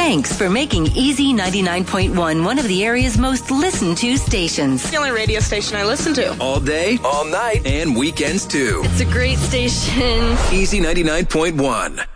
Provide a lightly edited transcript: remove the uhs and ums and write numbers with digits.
Thanks for making Easy 99.1 one of the area's most listened to stations. The only radio station I listen to. All day, all night, and weekends too. It's a great station. Easy 99.1.